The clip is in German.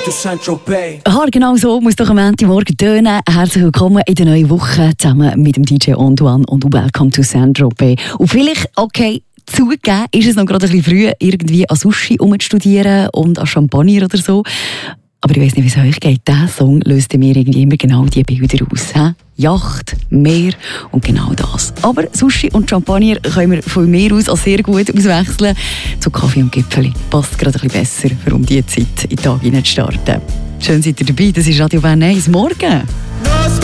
to Saint-Tropez. Genau so muss doch am Montagmorgen tönen. Herzlich willkommen in der neuen Woche zusammen mit dem DJ Antoine und Welcome to Saint-Tropez. Und vielleicht, okay, zugegeben, ist es noch gerade ein bisschen früh, irgendwie an Sushi umzustudieren und an Champagner oder so. Aber ich weiss nicht, wie es euch geht. Dieser Song löst mir irgendwie immer genau diese Bilder aus. He? Yacht, Meer und genau das. Aber Sushi und Champagner können wir von mir aus auch sehr gut auswechseln zu Kaffee und Gipfeli. Passt gerade ein bisschen besser, um diese Zeit in den Tag hineinzustarten. Schön seid ihr dabei, das ist Radio Bern 1. Morgen!